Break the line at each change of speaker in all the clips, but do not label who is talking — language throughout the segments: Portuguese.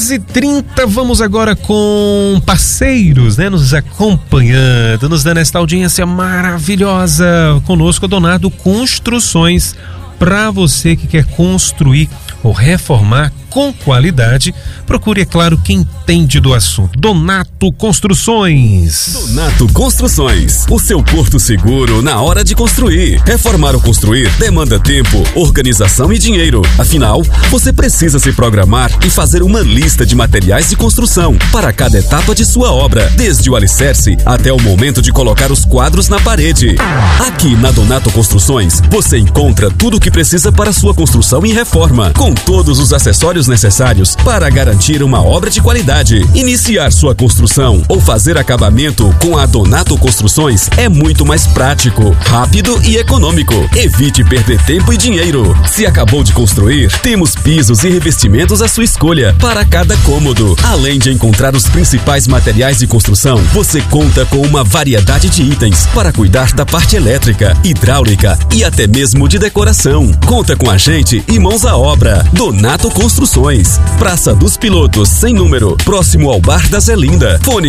6h30, vamos agora com parceiros, né? Nos acompanhando, nos dando esta audiência maravilhosa. Conosco, Donato Construções, para você que quer construir ou reformar com qualidade. Procure, é claro, quem entende do assunto. Donato Construções.
Donato Construções, o seu porto seguro na hora de construir. Reformar ou construir demanda tempo, organização e dinheiro. Afinal, você precisa se programar e fazer uma lista de materiais de construção para cada etapa de sua obra, desde o alicerce até o momento de colocar os quadros na parede. Aqui na Donato Construções, você encontra tudo o que precisa para sua construção e reforma, com todos os acessórios necessários para garantir uma obra de qualidade. Iniciar sua construção ou fazer acabamento com a Donato Construções é muito mais prático, rápido e econômico. Evite perder tempo e dinheiro. Se acabou de construir, temos pisos e revestimentos à sua escolha para cada cômodo. Além de encontrar os principais materiais de construção, você conta com uma variedade de itens para cuidar da parte elétrica, hidráulica e até mesmo de decoração. Conta com a gente e mãos à obra. Donato Construções, Praça dos Pilotos, sem número, próximo ao Bar da Zelinda. Fone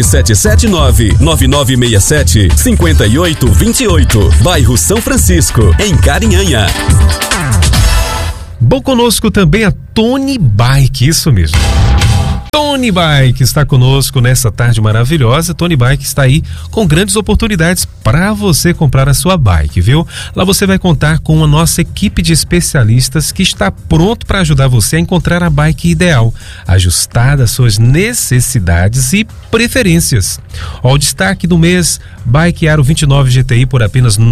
779-9967-5828, bairro São Francisco, em Carinhanha.
Bom, conosco também a Tony Bike, isso mesmo. Tony Bike está conosco nessa tarde maravilhosa. Tony Bike está aí com grandes oportunidades para você comprar a sua bike, viu? Lá você vai contar com a nossa equipe de especialistas que está pronto para ajudar você a encontrar a bike ideal, ajustada às suas necessidades e preferências. Ó, o destaque do mês: Bike Aro 29 GTI por apenas R$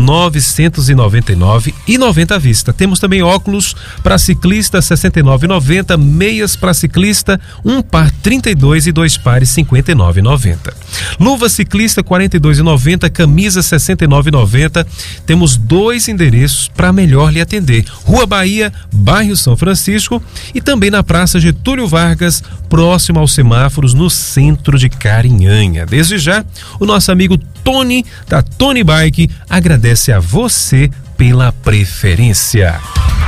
999,90 à vista. Temos também óculos para ciclista R$ 69,90, meias para ciclista, um par 32 e dois pares 59,90. Luva ciclista 42,90, camisa 69,90. Temos dois endereços para melhor lhe atender: Rua Bahia, bairro São Francisco, e também na Praça Getúlio Vargas, próximo aos semáforos, no centro de Carinhanha. Desde já, o nosso amigo Tony, da Tony Bike, agradece a você pela preferência.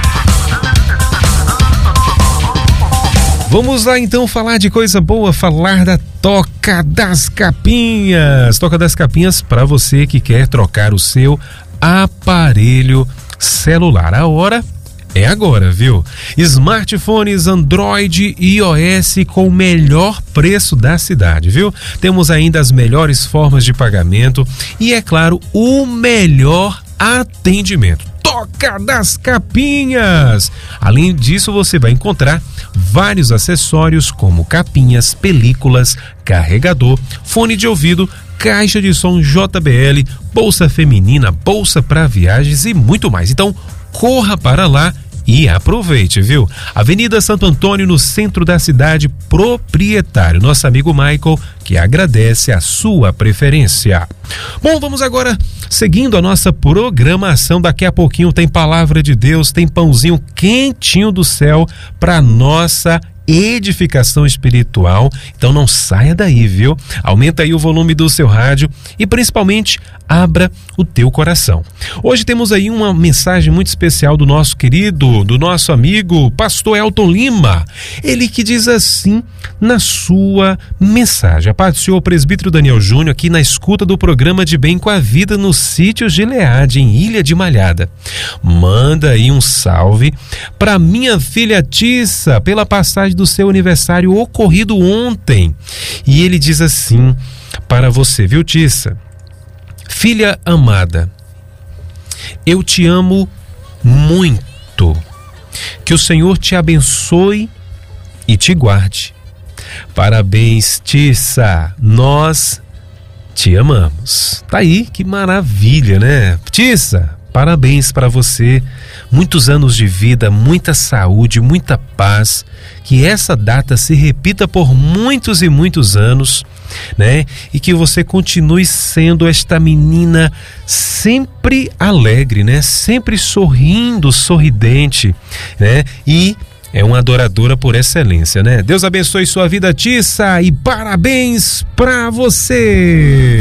Vamos lá então falar de coisa boa, falar da Toca das Capinhas. Toca das Capinhas para você que quer trocar o seu aparelho celular. A hora é agora, viu? Smartphones Android e iOS com o melhor preço da cidade, viu? Temos ainda as melhores formas de pagamento e, é claro, o melhor atendimento. Toca das Capinhas! Além disso, você vai encontrar vários acessórios como capinhas, películas, carregador, fone de ouvido, caixa de som JBL, bolsa feminina, bolsa para viagens e muito mais. Então, corra para lá e aproveite, viu? Avenida Santo Antônio, no centro da cidade, proprietário, nosso amigo Michael, que agradece a sua preferência. Bom, vamos agora seguindo a nossa programação. Daqui a pouquinho tem Palavra de Deus, tem pãozinho quentinho do céu para nossa edificação espiritual. Então não saia daí, viu? Aumenta aí o volume do seu rádio e principalmente abra o teu coração. Hoje temos aí uma mensagem muito especial do nosso querido, do nosso amigo pastor Elton Lima. Ele que diz assim na sua mensagem: a paz do Senhor, presbítero Daniel Júnior, aqui na escuta do programa De Bem com a Vida no sítio Gileade, em Ilha de Malhada. Manda aí um salve para minha filha Tissa pela passagem do seu aniversário ocorrido ontem. E ele diz assim para você, viu, Tissa? Filha amada, eu te amo muito. Que o Senhor te abençoe e te guarde. Parabéns, Tissa. Nós te amamos. Tá aí, que maravilha, né? Tissa, parabéns para você. Muitos anos de vida, muita saúde, muita paz. Que essa data se repita por muitos e muitos anos, né? E que você continue sendo esta menina sempre alegre, né? Sempre sorrindo, sorridente, né? E é uma adoradora por excelência, né? Deus abençoe sua vida, Tissa, e parabéns pra você!